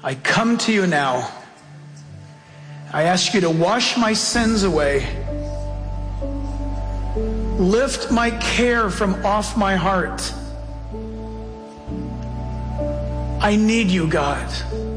I come to you now. I ask you to wash my sins away. Lift my care from off my heart. I need you, God.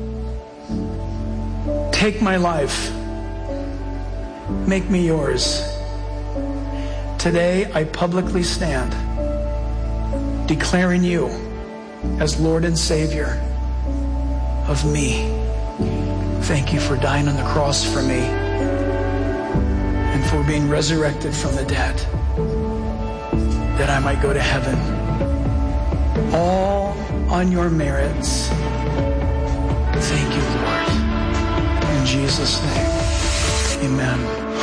Take my life. Make me yours. Today I publicly stand, declaring you as Lord and Savior of me. Thank you for dying on the cross for me and for being resurrected from the dead, that I might go to heaven. All on your merits. Thank you, Lord. In Jesus' name, amen.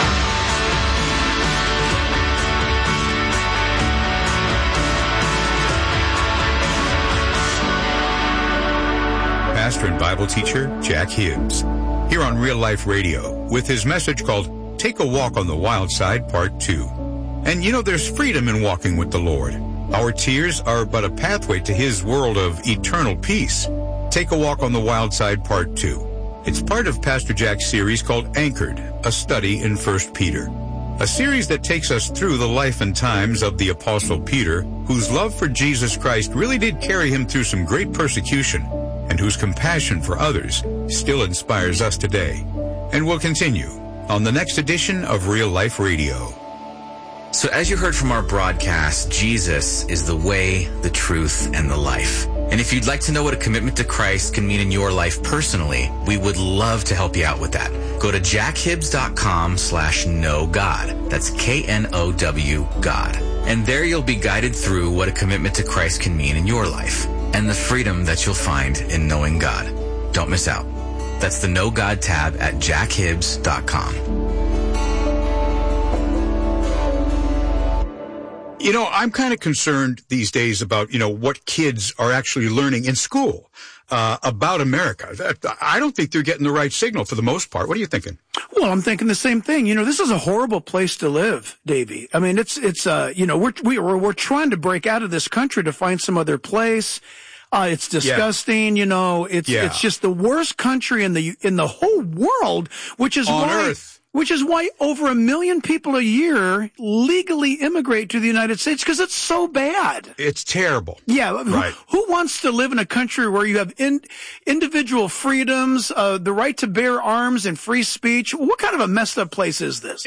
Pastor and Bible teacher Jack Hibbs, here on Real Life Radio with his message called Take a Walk on the Wild Side, Part 2. And you know, there's freedom in walking with the Lord. Our tears are but a pathway to His world of eternal peace. Take a Walk on the Wild Side, Part 2. It's part of Pastor Jack's series called Anchored, a study in 1 Peter. A series that takes us through the life and times of the Apostle Peter, whose love for Jesus Christ really did carry him through some great persecution, and whose compassion for others still inspires us today. And we'll continue on the next edition of Real Life Radio. So as you heard from our broadcast, Jesus is the way, the truth, and the life. And if you'd like to know what a commitment to Christ can mean in your life personally, we would love to help you out with that. Go to jackhibbs.com/knowgod. That's KNOW God. And there you'll be guided through what a commitment to Christ can mean in your life, and the freedom that you'll find in knowing God. Don't miss out. That's the Know God tab at jackhibbs.com. You know, I'm kind of concerned these days about, what kids are actually learning in school about America. I don't think they're getting the right signal for the most part. What are you thinking? Well, I'm thinking the same thing. This is a horrible place to live, Davey. I mean, we're trying to break out of this country to find some other place. It's disgusting. Yeah. It's just the worst country in the whole world, which is on earth. Which is why over 1 million people a year legally immigrate to the United States, because it's so bad. It's terrible. Yeah. Right. Who wants to live in a country where you have individual freedoms, the right to bear arms and free speech? What kind of a messed up place is this?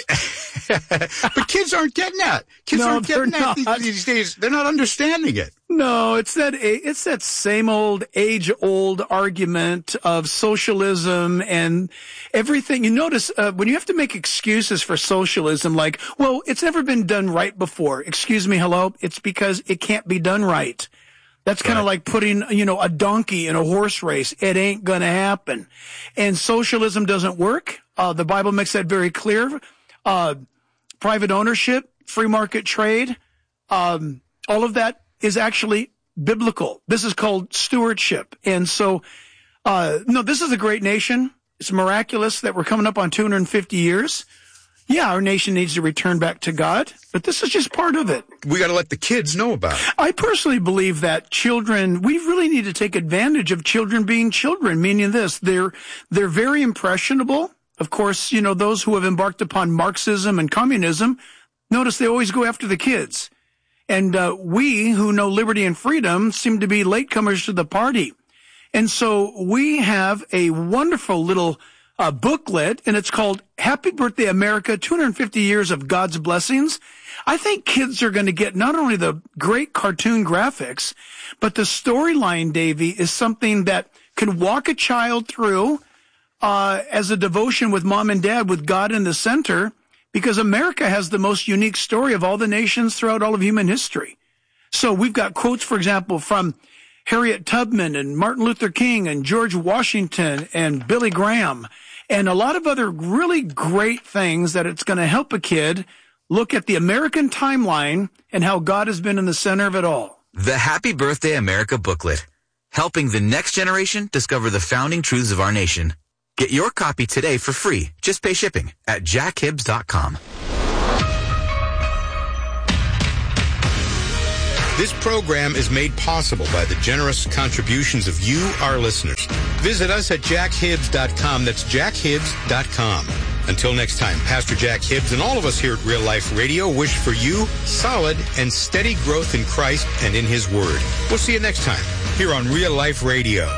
But kids aren't getting that. Kids aren't getting that these days. They're not understanding it. No, it's that same old age-old argument of socialism and everything. You notice when you have to make excuses for socialism, like, well, it's never been done right before. Excuse me, hello? It's because it can't be done right. That's kind of like putting, a donkey in a horse race. It ain't going to happen. And socialism doesn't work. The Bible makes that very clear. Private ownership, free market trade, all of that is actually biblical. This is called stewardship. And so, this is a great nation. It's miraculous that we're coming up on 250 years. Yeah, our nation needs to return back to God, but this is just part of it. We got to let the kids know about it. I personally believe that we really need to take advantage of children being children, meaning this, they're very impressionable. Of course, those who have embarked upon Marxism and communism, notice they always go after the kids. And we who know liberty and freedom seem to be latecomers to the party. And so we have a wonderful little booklet, and it's called Happy Birthday America, 250 Years of God's Blessings. I think kids are going to get not only the great cartoon graphics, but the storyline, Davey, is something that can walk a child through as a devotion with mom and dad, with God in the center, because America has the most unique story of all the nations throughout all of human history. So we've got quotes, for example, from Harriet Tubman and Martin Luther King and George Washington and Billy Graham and a lot of other really great things that it's going to help a kid look at the American timeline and how God has been in the center of it all. The Happy Birthday America booklet, helping the next generation discover the founding truths of our nation. Get your copy today for free. Just pay shipping at jackhibbs.com. This program is made possible by the generous contributions of you, our listeners. Visit us at jackhibbs.com. That's jackhibbs.com. Until next time, Pastor Jack Hibbs and all of us here at Real Life Radio wish for you solid and steady growth in Christ and in His Word. We'll see you next time here on Real Life Radio.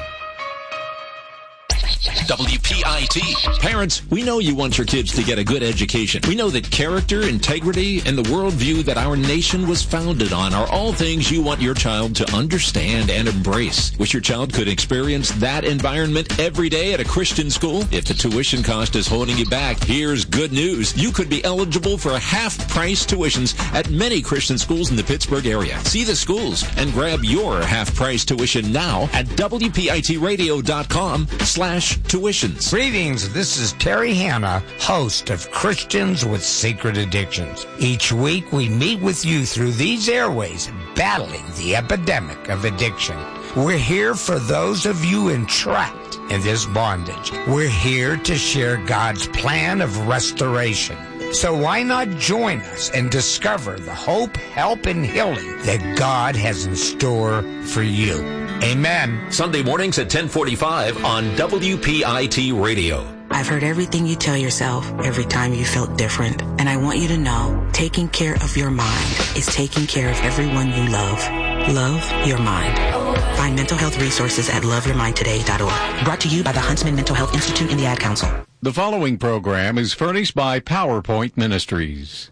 WPIT. Parents, we know you want your kids to get a good education. We know that character, integrity, and the worldview that our nation was founded on are all things you want your child to understand and embrace. Wish your child could experience that environment every day at a Christian school? If the tuition cost is holding you back, here's good news. You could be eligible for half-price tuitions at many Christian schools in the Pittsburgh area. See the schools and grab your half-price tuition now at WPITradio.com/tuitions. Greetings, this is Terry Hanna, host of Christians with Secret Addictions. Each week we meet with you through these airways, battling the epidemic of addiction. We're here for those of you entrapped in this bondage. We're here to share God's plan of restoration. So why not join us and discover the hope, help, and healing that God has in store for you. Amen. Sunday mornings at 10:45 on WPIT Radio. I've heard everything you tell yourself every time you felt different. And I want you to know, taking care of your mind is taking care of everyone you love. Love your mind. Find mental health resources at loveyourmindtoday.org. Brought to you by the Huntsman Mental Health Institute and the Ad Council. The following program is furnished by PowerPoint Ministries.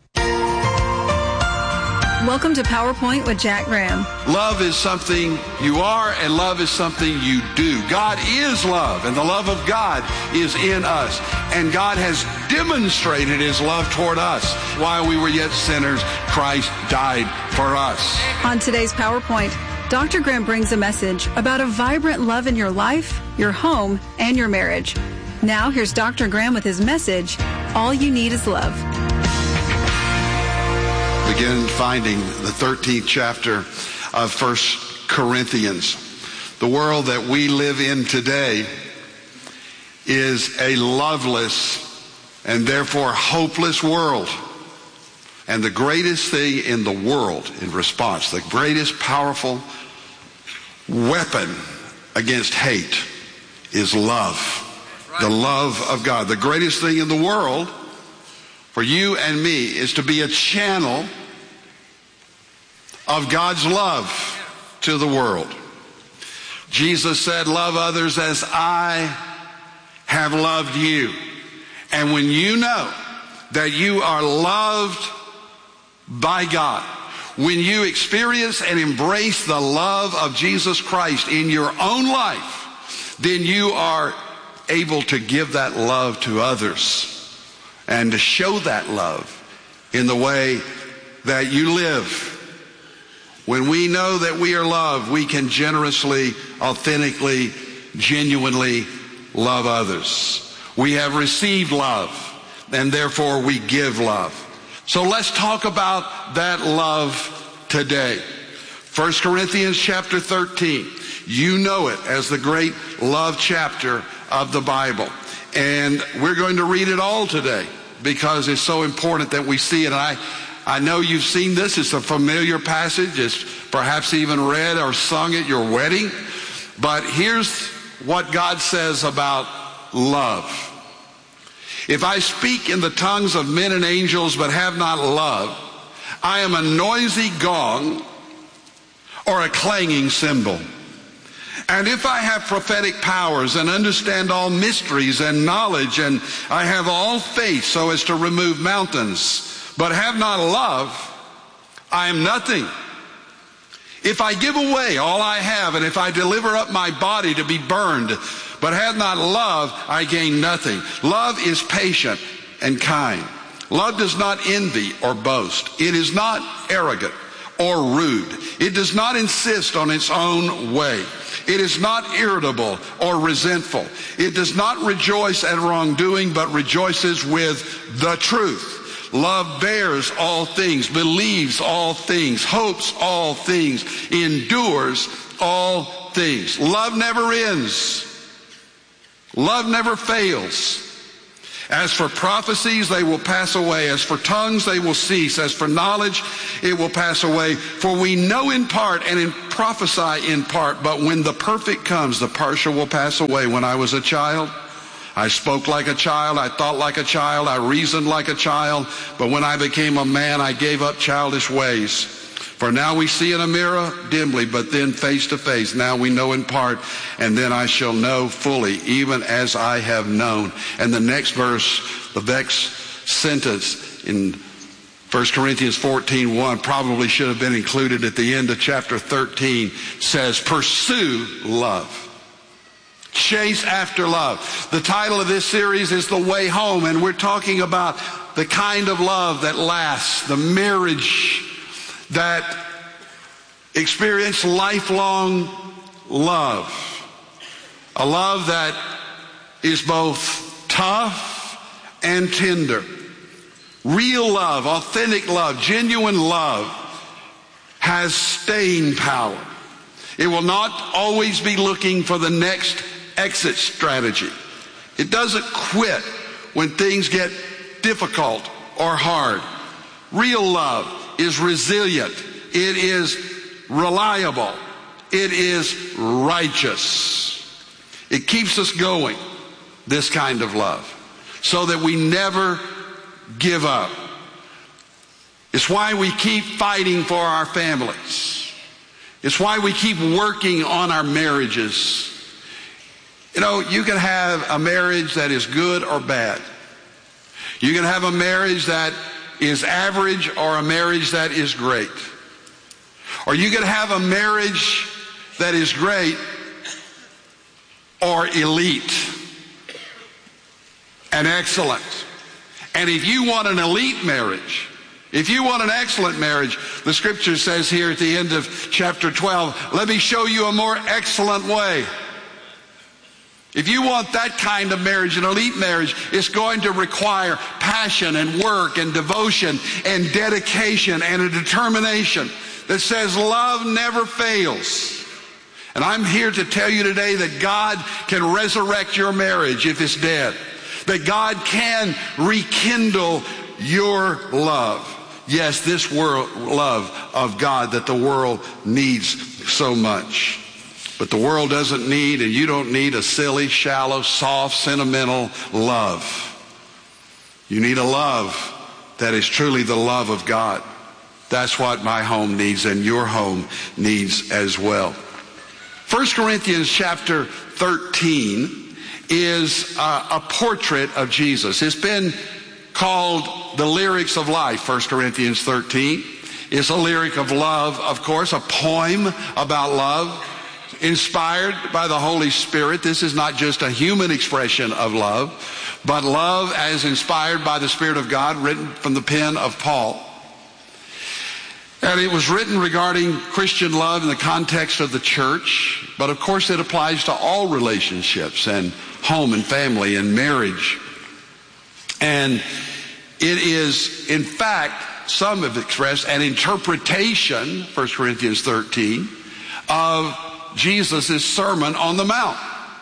Welcome to PowerPoint with Jack Graham. Love is something you are, and love is something you do. God is love, and the love of God is in us. And God has demonstrated His love toward us. While we were yet sinners, Christ died for us. On today's PowerPoint, Dr. Graham brings a message about a vibrant love in your life, your home, and your marriage. Now, here's Dr. Graham with his message, All You Need Is Love. Begin finding the 13th chapter of 1 Corinthians. The world that we live in today is a loveless and therefore hopeless world. And the greatest thing in the world in response, the greatest powerful weapon against hate is love. The love of God. The greatest thing in the world for you and me is to be a channel of God's love to the world. Jesus said, love others as I have loved you. And when you know that you are loved by God, when you experience and embrace the love of Jesus Christ in your own life, then you are able to give that love to others and to show that love in the way that you live. When we know that we are loved, we can generously, authentically, genuinely love others. We have received love, and therefore we give love. So let's talk about that love today. 1 Corinthians chapter 13. You know it as the great love chapter of the Bible. And we're going to read it all today because it's so important that we see it. And I know you've seen this. It's a familiar passage. It's perhaps even read or sung at your wedding. But here's what God says about love. If I speak in the tongues of men and angels but have not love, I am a noisy gong or a clanging cymbal. And if I have prophetic powers and understand all mysteries and knowledge, and I have all faith so as to remove mountains, but have not love, I am nothing. If I give away all I have, and if I deliver up my body to be burned, but have not love, I gain nothing. Love is patient and kind. Love does not envy or boast. It is not arrogant or rude. It does not insist on its own way. It is not irritable or resentful. It does not rejoice at wrongdoing, but rejoices with the truth. Love bears all things, believes all things, hopes all things, endures all things. Love never ends. Love never fails. As for prophecies, they will pass away. As for tongues, they will cease. As for knowledge, it will pass away. For we know in part and prophesy in part. But when the perfect comes, the partial will pass away. When I was a child, I spoke like a child. I thought like a child. I reasoned like a child. But when I became a man, I gave up childish ways. For now we see in a mirror dimly, but then face to face. Now we know in part, and then I shall know fully, even as I have known. And the next verse, the next sentence in 1 Corinthians 14:1 probably should have been included at the end of chapter 13, says, pursue love. Chase after love. The title of this series is The Way Home, and we're talking about the kind of love that lasts, the marriage that experience lifelong love. A love that is both tough and tender. Real love, authentic love, genuine love has staying power. It will not always be looking for the next exit strategy. It doesn't quit when things get difficult or hard. Real love is resilient. It is reliable. It is righteous. It keeps us going, this kind of love, so that we never give up. It's why we keep fighting for our families. It's why we keep working on our marriages. You know, you can have a marriage that is good or bad. You can have a marriage that is average or a marriage that is great. Or you can have a marriage that is great or elite and excellent. And if you want an elite marriage, if you want an excellent marriage, the scripture says here at the end of chapter 12, let me show you a more excellent way. If you want that kind of marriage, an elite marriage, it's going to require passion and work and devotion and dedication and a determination that says love never fails. And I'm here to tell you today that God can resurrect your marriage if it's dead. That God can rekindle your love. Yes, this world love of God that the world needs so much. But the world doesn't need, and you don't need, a silly, shallow, soft, sentimental love. You need a love that is truly the love of God. That's what my home needs, and your home needs as well. 1 Corinthians chapter 13 is a portrait of Jesus. It's been called the lyrics of life, 1 Corinthians 13. It's a lyric of love, of course, a poem about love, inspired by the Holy Spirit. This is not just a human expression of love, but love as inspired by the Spirit of God, written from the pen of Paul. And it was written regarding Christian love in the context of the church, but of course it applies to all relationships and home and family and marriage. And it is, in fact, some have expressed an interpretation, 1 Corinthians 13, of Jesus' Sermon on the Mount.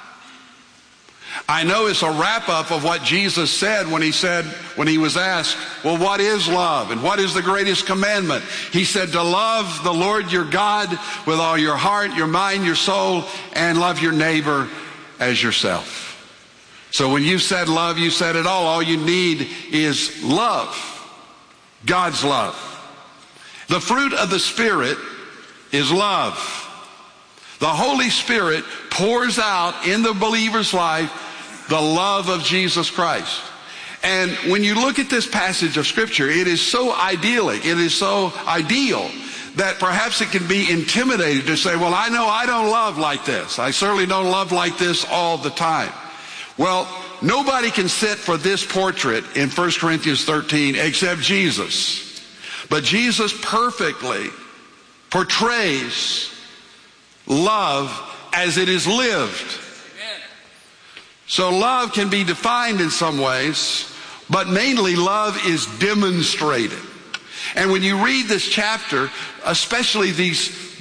I know it's a wrap-up of what Jesus said when he was asked, well, what is love and what is the greatest commandment? He said to love the Lord your God with all your heart, your mind, your soul, and love your neighbor as yourself. So when you said love, you said it all. All you need is love, God's love. The fruit of the Spirit is love. The Holy Spirit pours out in the believer's life the love of Jesus Christ. And when you look at this passage of Scripture, it is so idyllic, it is so ideal, that perhaps it can be intimidating to say, well, I know I don't love like this. I certainly don't love like this all the time. Well, nobody can sit for this portrait in 1 Corinthians 13 except Jesus. But Jesus perfectly portrays love as it is lived. So love can be defined in some ways, but mainly love is demonstrated. And when you read this chapter, especially these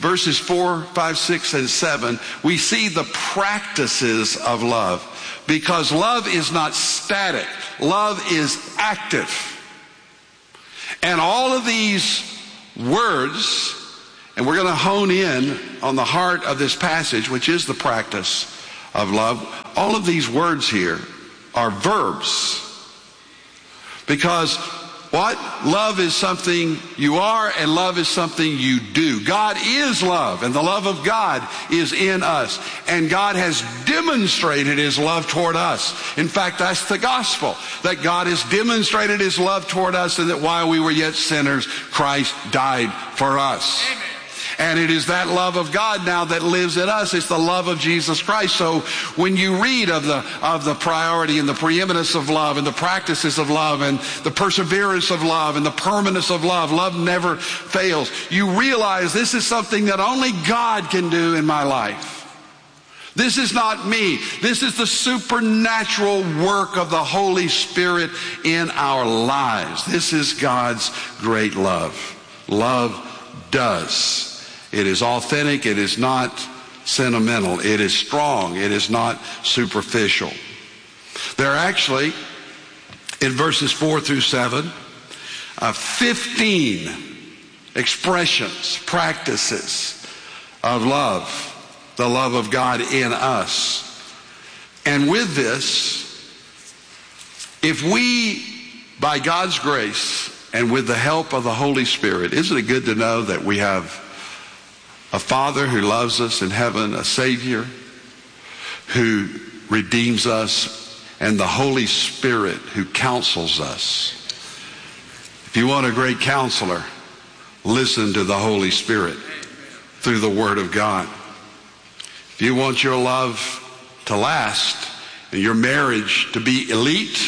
verses 4, 5, 6, and 7, we see the practices of love. Because love is not static. Love is active. And all of these words, and we're going to hone in on the heart of this passage, which is the practice of love. All of these words here are verbs. Because what? Love is something you are, and love is something you do. God is love, and the love of God is in us. And God has demonstrated His love toward us. In fact, that's the gospel, that God has demonstrated His love toward us, and that while we were yet sinners, Christ died for us. Amen. And it is that love of God now that lives in us. It's the love of Jesus Christ. So when you read of the priority and the preeminence of love and the practices of love and the perseverance of love and the permanence of love, love never fails. You realize this is something that only God can do in my life. This is not me. This is the supernatural work of the Holy Spirit in our lives. This is God's great love. Love does. It is authentic. It is not sentimental. It is strong. It is not superficial. There are actually, in verses 4 through 7, 15 expressions, practices of love, the love of God in us. And with this, if we, by God's grace and with the help of the Holy Spirit, isn't it good to know that we have a Father who loves us in heaven, a Savior who redeems us, and the Holy Spirit who counsels us? If you want a great counselor, listen to the Holy Spirit through the Word of God. If you want your love to last and your marriage to be elite,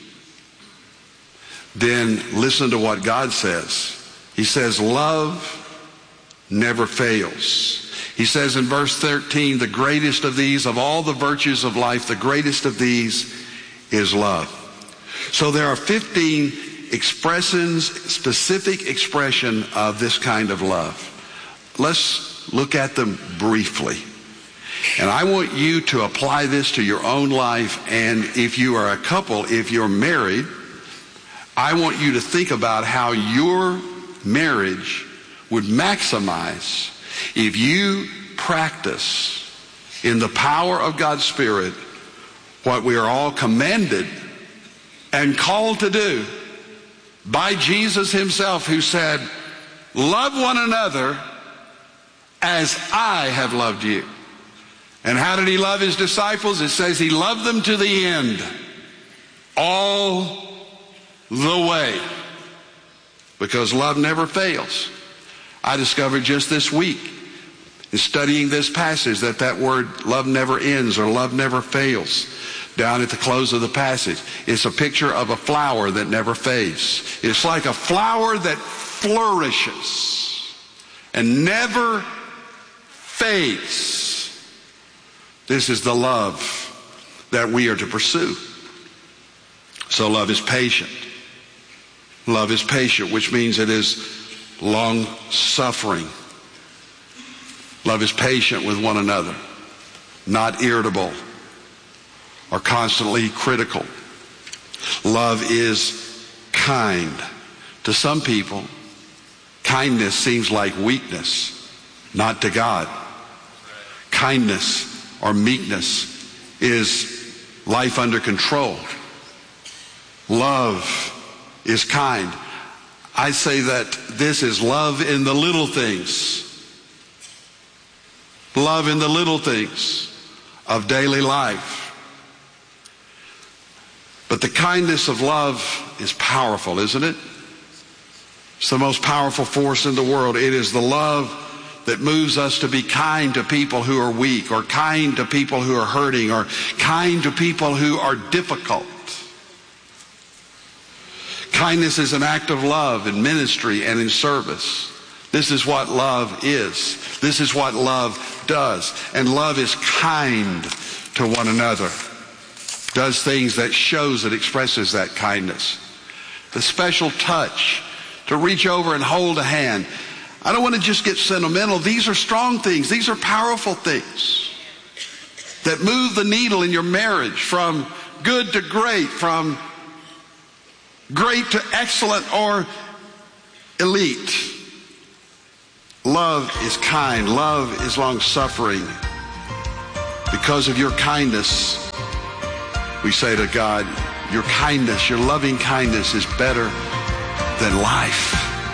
then listen to what God says. He says, love never fails. He says in verse 13, the greatest of these, of all the virtues of life, the greatest of these is love. So there are 15 expressions, specific expression of this kind of love. Let's look at them briefly. And I want you to apply this to your own life. And if you are a couple, if you're married, I want you to think about how your marriage would maximize if you practice in the power of God's Spirit what we are all commanded and called to do by Jesus Himself, who said, love one another as I have loved you. And how did He love His disciples? It says He loved them to the end, all the way, because love never fails. I discovered just this week in studying this passage that word love never ends or love never fails down at the close of the passage. It's a picture of a flower that never fades. It's like a flower that flourishes and never fades. This is the love that we are to pursue. So love is patient. Love is patient, which means it is long-suffering. Love is patient with one another, not irritable or constantly critical. Love is kind. To some people, kindness seems like weakness, not to God. Kindness or meekness is life under control. Love is kind. I say that this is love in the little things. Love in the little things of daily life. But the kindness of love is powerful, isn't it? It's the most powerful force in the world. It is the love that moves us to be kind to people who are weak, or kind to people who are hurting, or kind to people who are difficult. Kindness is an act of love in ministry and in service. This is what love is. This is what love does. And love is kind to one another. Does things that shows, it expresses that kindness. The special touch, to reach over and hold a hand. I don't want to just get sentimental. These are strong things. These are powerful things that move the needle in your marriage from good to great, from great to excellent or elite. Love is kind. Love is long-suffering. Because of your kindness, we say to God, your kindness, your loving kindness is better than life.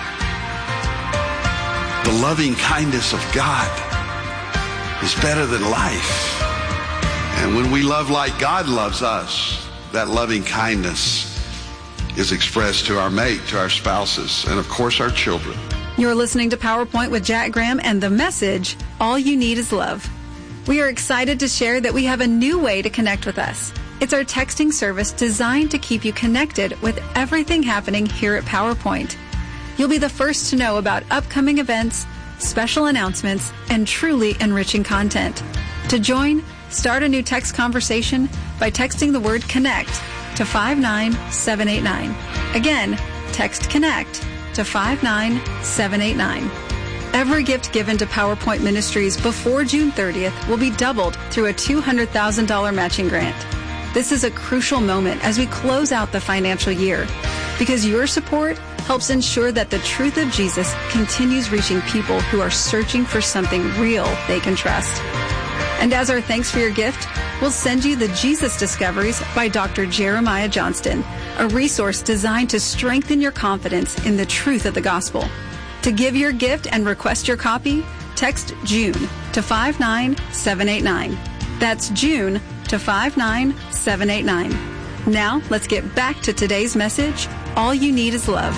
The loving kindness of God is better than life. And when we love like God loves us, that loving kindness is expressed to our mate, to our spouses, and of course our children. You're listening to PowerPoint with Jack Graham and the message, All You Need Is Love. We are excited to share that we have a new way to connect with us. It's our texting service designed to keep you connected with everything happening here at PowerPoint. You'll be the first to know about upcoming events, special announcements, and truly enriching content. To join, start a new text conversation by texting the word CONNECT to 59789. Again, text CONNECT to 59789. Every gift given to PowerPoint Ministries before June 30th will be doubled through a $200,000 matching grant. This is a crucial moment as we close out the financial year, because your support helps ensure that the truth of Jesus continues reaching people who are searching for something real they can trust. And as our thanks for your gift, we'll send you the Jesus Discoveries by Dr. Jeremiah Johnston, a resource designed to strengthen your confidence in the truth of the gospel. To give your gift and request your copy, text June to 59789. That's June to 59789. Now, let's get back to today's message. All you need is love.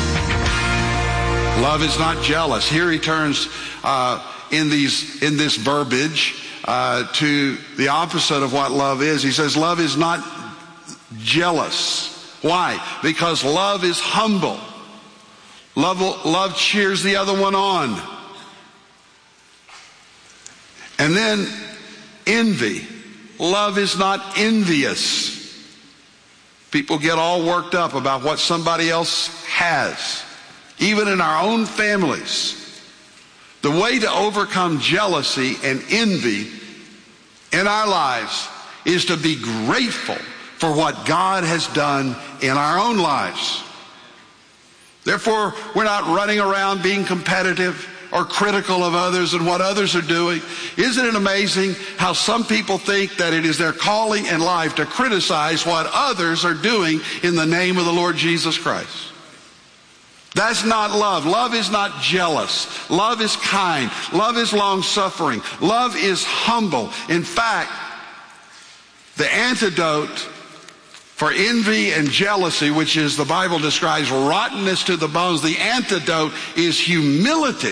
Love is not jealous. Here he turns in this verbiage to the opposite of what love is. He says love is not jealous. Why? Because love is humble. Love cheers the other one on. And then envy. Love is not envious. People get all worked up about what somebody else has, even in our own families. The way to overcome jealousy and envy in our lives is to be grateful for what God has done in our own lives. Therefore, we're not running around being competitive or critical of others and what others are doing. Isn't it amazing how some people think that it is their calling in life to criticize what others are doing in the name of the Lord Jesus Christ? That's not love. Love is not jealous. Love is kind. Love is long-suffering. Love is humble. In fact, the antidote for envy and jealousy, which is, the Bible describes, rottenness to the bones, the antidote is humility.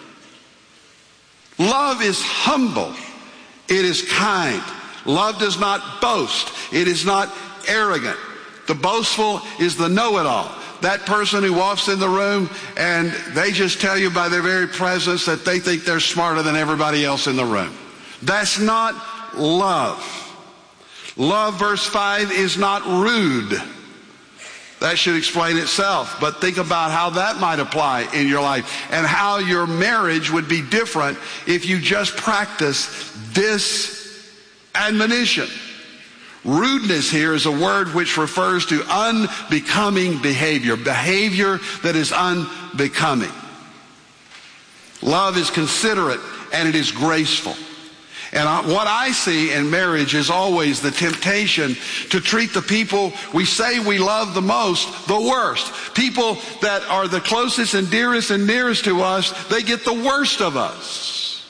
Love is humble. It is kind. Love does not boast. It is not arrogant. The boastful is the know-it-all. That person who walks in the room and they just tell you by their very presence that they think they're smarter than everybody else in the room. That's not love. Love, verse 5, is not rude. That should explain itself. But think about how that might apply in your life and how your marriage would be different if you just practice this admonition. Rudeness here is a word which refers to unbecoming behavior, behavior that is unbecoming. Love is considerate and it is graceful. And what I see in marriage is always the temptation to treat the people we say we love the most the worst. People that are the closest and dearest and nearest to us, they get the worst of us.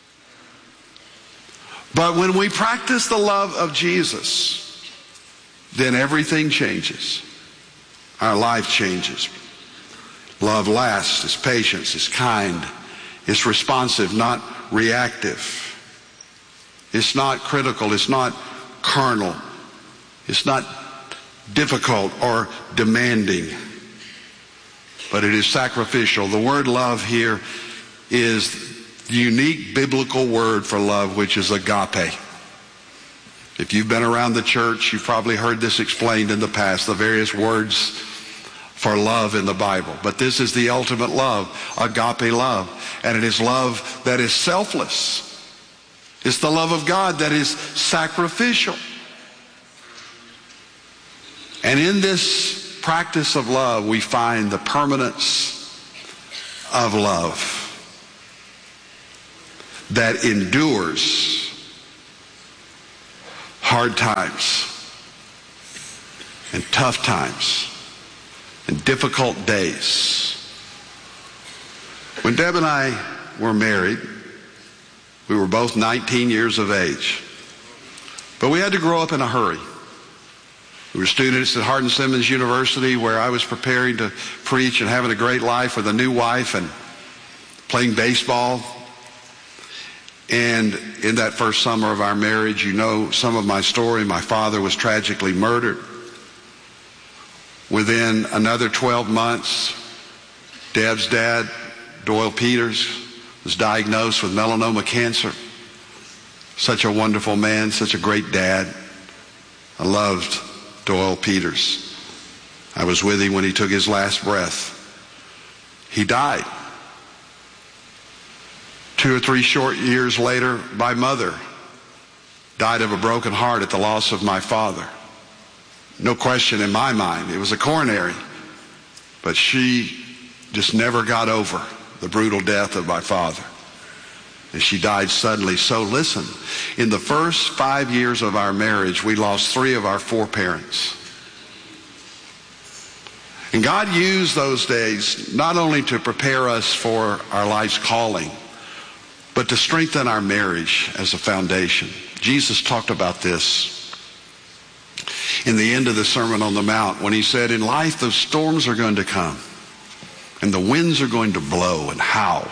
But when we practice the love of Jesus, then everything changes. Our life changes. Love lasts, is patient, is kind, is responsive, not reactive. It's not critical. It's not carnal. It's not difficult or demanding. But it is sacrificial. The word love here is the unique biblical word for love, which is agape. If you've been around the church, you've probably heard this explained in the past, the various words for love in the Bible. But this is the ultimate love, agape love. And it is love that is selfless. It's the love of God that is sacrificial. And in this practice of love, we find the permanence of love that endures hard times and tough times and difficult days. When Deb and I were married, we were both 19 years of age. But we had to grow up in a hurry. We were students at Hardin Simmons University, where I was preparing to preach and having a great life with a new wife and playing baseball. And in that first summer of our marriage, you know some of my story. My father was tragically murdered. Within another 12 months, Deb's dad, Doyle Peters, was diagnosed with melanoma cancer. Such a wonderful man, such a great dad. I loved Doyle Peters. I was with him when he took his last breath. He died. 2 or 3 short years later, my mother died of a broken heart at the loss of my father. No question in my mind, it was a coronary. But she just never got over the brutal death of my father. And she died suddenly. So listen, in the first 5 years of our marriage, we lost 3 of our 4 parents. And God used those days not only to prepare us for our life's calling, but to strengthen our marriage as a foundation. Jesus talked about this in the end of the Sermon on the Mount when he said, in life the storms are going to come and the winds are going to blow and howl.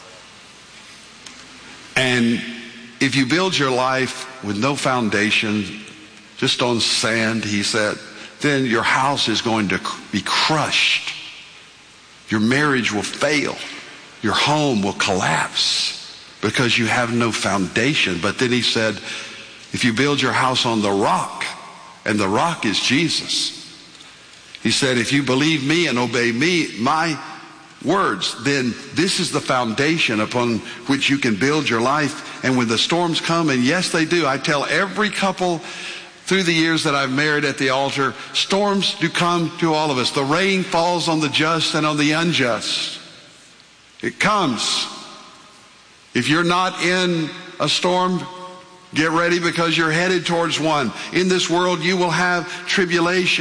And if you build your life with no foundation, just on sand, he said, then your house is going to be crushed. Your marriage will fail. Your home will collapse because you have no foundation. But then he said, if you build your house on the rock, and the rock is Jesus. He said, if you believe me and obey me, my words, then this is the foundation upon which you can build your life. And when the storms come, and yes, they do. I tell every couple through the years that I've married at the altar, storms do come to all of us. The rain falls on the just and on the unjust. It comes. If you're not in a storm, get ready, because you're headed towards one. In this world, you will have tribulation.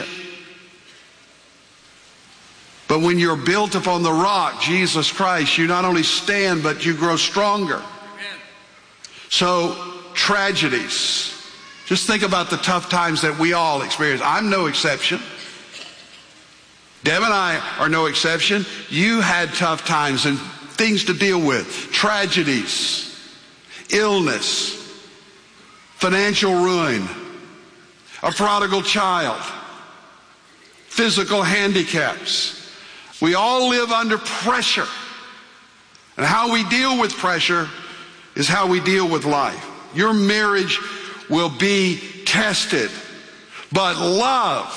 But when you're built upon the rock, Jesus Christ, you not only stand, but you grow stronger. Amen. So, tragedies. Just think about the tough times that we all experience. I'm no exception. Deb and I are no exception. You had tough times and things to deal with. Tragedies, illness, financial ruin, a prodigal child, physical handicaps. We all live under pressure. And how we deal with pressure is how we deal with life. Your marriage will be tested, but love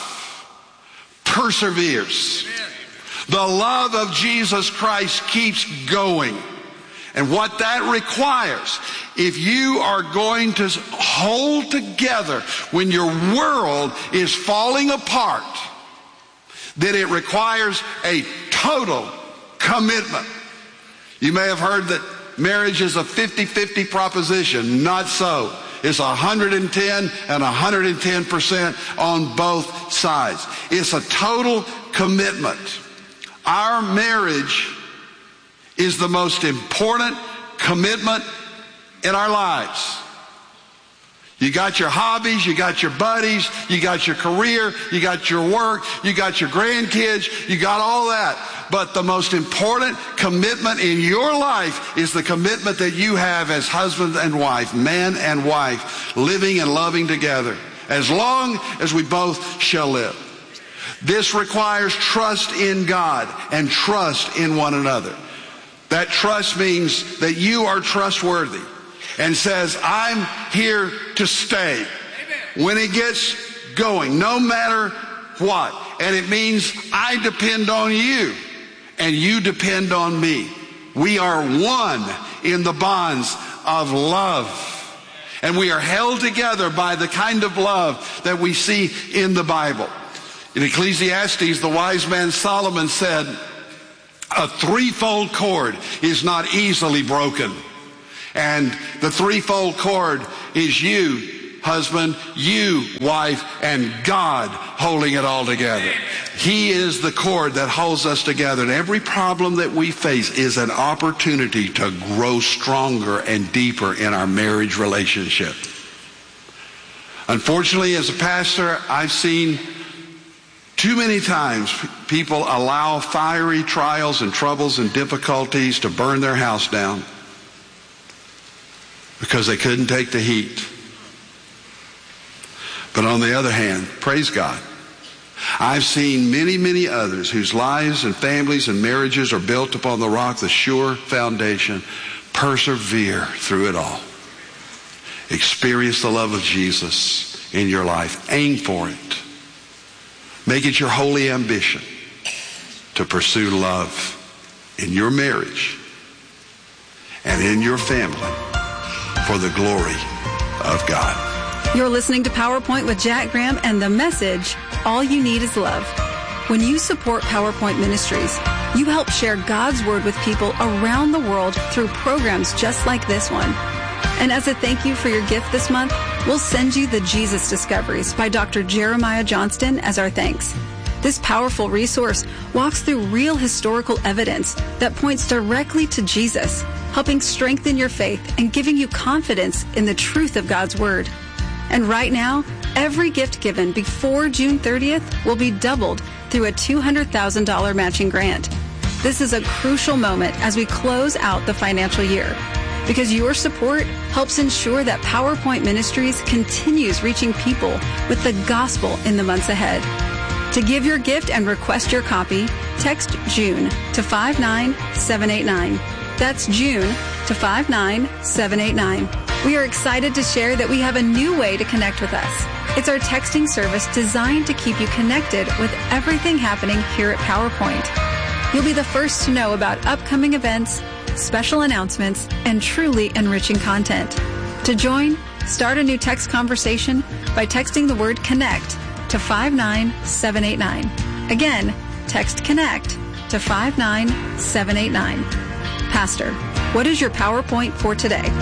perseveres. The love of Jesus Christ keeps going. And what that requires, if you are going to hold together when your world is falling apart, then it requires a total commitment. You may have heard that marriage is a 50-50 proposition. Not so. It's 110 and 110% on both sides. It's a total commitment. Our marriage is the most important commitment in our lives. You got your hobbies, you got your buddies, you got your career, you got your work, you got your grandkids, you got all that. But the most important commitment in your life is the commitment that you have as husband and wife, man and wife, living and loving together, as long as we both shall live. This requires trust in God and trust in one another. That trust means that you are trustworthy and says, I'm here to stay. Amen. When it gets going, no matter what? And it means I depend on you and you depend on me. We are one in the bonds of love. And we are held together by the kind of love that we see in the Bible. In Ecclesiastes, the wise man Solomon said, a threefold cord is not easily broken. And the threefold cord is you, husband, you, wife, and God holding it all together. He is the cord that holds us together. And every problem that we face is an opportunity to grow stronger and deeper in our marriage relationship. Unfortunately, as a pastor, I've seen too many times people allow fiery trials and troubles and difficulties to burn their house down because they couldn't take the heat. But on the other hand, praise God, I've seen many, many others whose lives and families and marriages are built upon the rock, the sure foundation, persevere through it all. Experience the love of Jesus in your life. Aim for it. Make it your holy ambition to pursue love in your marriage and in your family for the glory of God. You're listening to PowerPoint with Jack Graham and the message, all you need is love. When you support PowerPoint Ministries, you help share God's word with people around the world through programs just like this one. And as a thank you for your gift this month, we'll send you the Jesus Discoveries by Dr. Jeremiah Johnston as our thanks. This powerful resource walks through real historical evidence that points directly to Jesus, helping strengthen your faith and giving you confidence in the truth of God's word. And right now, every gift given before June 30th will be doubled through a $200,000 matching grant. This is a crucial moment as we close out the financial year, because your support helps ensure that PowerPoint Ministries continues reaching people with the gospel in the months ahead. To give your gift and request your copy, text June to 59789. That's June to 59789. We are excited to share that we have a new way to connect with us. It's our texting service designed to keep you connected with everything happening here at PowerPoint. You'll be the first to know about upcoming events, special announcements, and truly enriching content. To join, start a new text conversation by texting the word CONNECT to 59789. Again, text CONNECT to 59789. Pastor, what is your PowerPoint for today?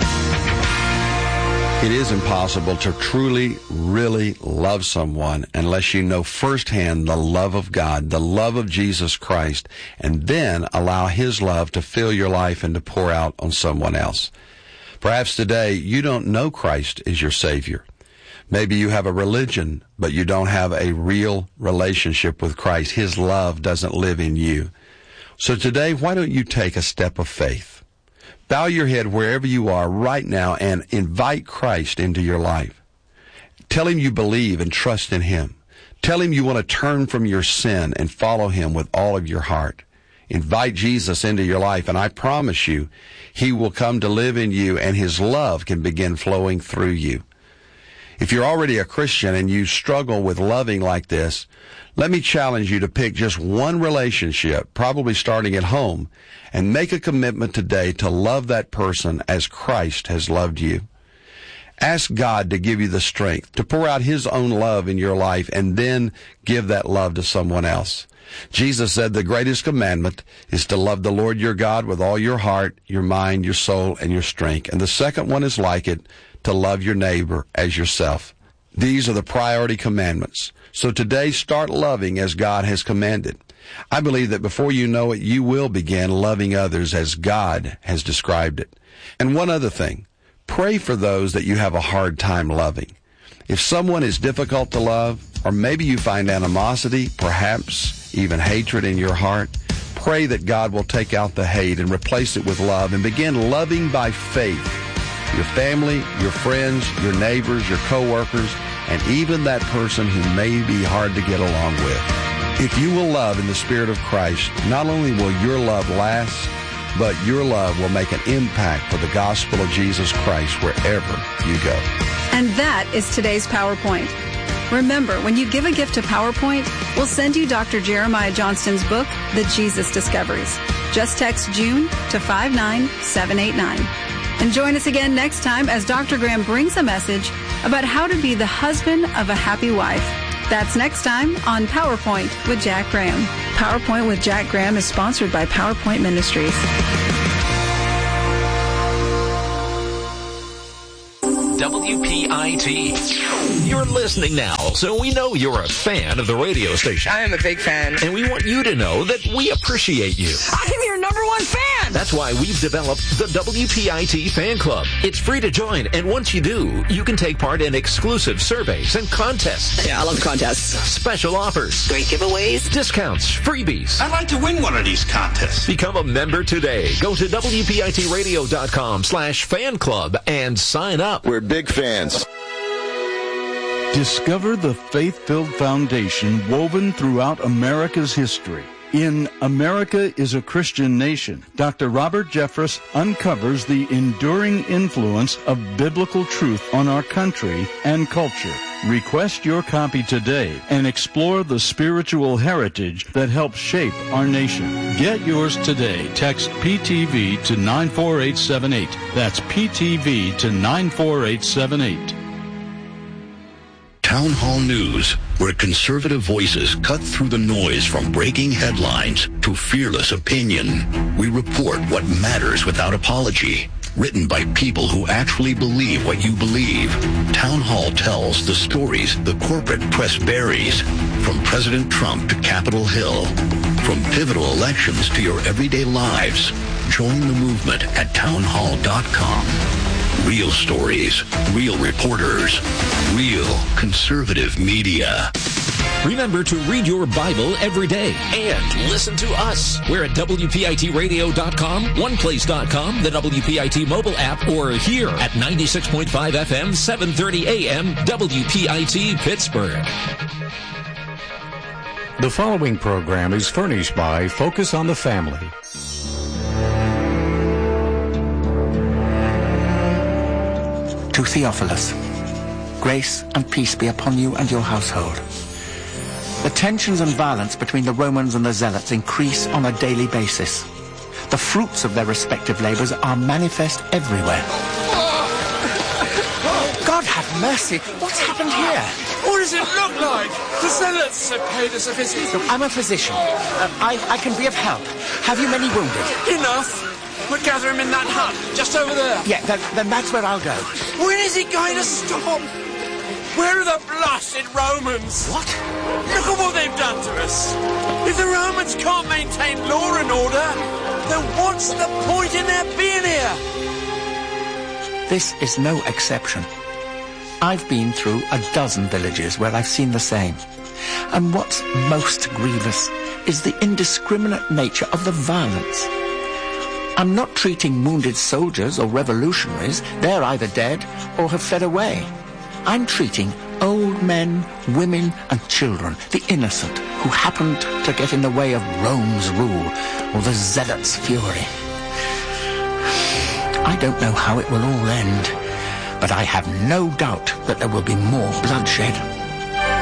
It is impossible to truly, really love someone unless you know firsthand the love of God, the love of Jesus Christ, and then allow His love to fill your life and to pour out on someone else. Perhaps today you don't know Christ as your Savior. Maybe you have a religion, but you don't have a real relationship with Christ. His love doesn't live in you. So today, why don't you take a step of faith? Bow your head wherever you are right now and invite Christ into your life. Tell Him you believe and trust in Him. Tell Him you want to turn from your sin and follow Him with all of your heart. Invite Jesus into your life, and I promise you, He will come to live in you, and His love can begin flowing through you. If you're already a Christian and you struggle with loving like this, let me challenge you to pick just one relationship, probably starting at home, and make a commitment today to love that person as Christ has loved you. Ask God to give you the strength to pour out His own love in your life and then give that love to someone else. Jesus said the greatest commandment is to love the Lord your God with all your heart, your mind, your soul, and your strength. And the second one is like it, to love your neighbor as yourself. These are the priority commandments. So today, start loving as God has commanded. I believe that before you know it, you will begin loving others as God has described it. And one other thing, pray for those that you have a hard time loving. If someone is difficult to love, or maybe you find animosity, perhaps even hatred in your heart, pray that God will take out the hate and replace it with love and begin loving by faith your family, your friends, your neighbors, your coworkers, and even that person who may be hard to get along with. If you will love in the Spirit of Christ, not only will your love last, but your love will make an impact for the gospel of Jesus Christ wherever you go. And that is today's PowerPoint. Remember, when you give a gift to PowerPoint, we'll send you Dr. Jeremiah Johnston's book, The Jesus Discoveries. Just text June to 59789. And join us again next time as Dr. Graham brings a message about how to be the husband of a happy wife. That's next time on PowerPoint with Jack Graham. PowerPoint with Jack Graham is sponsored by PowerPoint Ministries. WPIT. You're listening now, so we know you're a fan of the radio station. I am a big fan. And we want you to know that we appreciate you. I am your number one fan! That's why we've developed the WPIT Fan Club. It's free to join, and once you do, you can take part in exclusive surveys and contests. Yeah, I love contests. Special offers. Great giveaways. Discounts. Freebies. I'd like to win one of these contests. Become a member today. Go to WPITradio.com/fan club and sign up. We're big fans. Discover the faith-filled foundation woven throughout America's history. In America is a Christian Nation, Dr. Robert Jeffress uncovers the enduring influence of biblical truth on our country and culture. Request your copy today and explore the spiritual heritage that helps shape our nation. Get yours today. Text PTV to 94878. That's PTV to 94878. Town Hall News, where conservative voices cut through the noise from breaking headlines to fearless opinion. We report what matters without apology. Written by people who actually believe what you believe. Town Hall tells the stories the corporate press buries. From President Trump to Capitol Hill. From pivotal elections to your everyday lives. Join the movement at townhall.com. Real stories, real reporters, real conservative media. Remember to read your Bible every day and listen to us. We're at WPITradio.com, OnePlace.com, the WPIT mobile app, or here at 96.5 FM, 730 AM, WPIT Pittsburgh. The following program is furnished by Focus on the Family. To Theophilus, grace and peace be upon you and your household. The tensions and violence between the Romans and the Zealots increase on a daily basis. The fruits of their respective labors are manifest everywhere. God have mercy! What's happened here? What does it look like? The Zealots have paid us a visit. Look, I'm a physician. I can be of help. Have you many wounded? Enough. We'll gather him in that hut, just over there. Yeah, then that's where I'll go. When is he going to stop? Where are the blasted Romans? What? Look at what they've done to us. If the Romans can't maintain law and order, then what's the point in their being here? This is no exception. I've been through a dozen villages where I've seen the same. And what's most grievous is the indiscriminate nature of the violence. I'm not treating wounded soldiers or revolutionaries. They're either dead or have fled away. I'm treating old men, women, and children, the innocent, who happened to get in the way of Rome's rule or the Zealots' fury. I don't know how it will all end, but I have no doubt that there will be more bloodshed.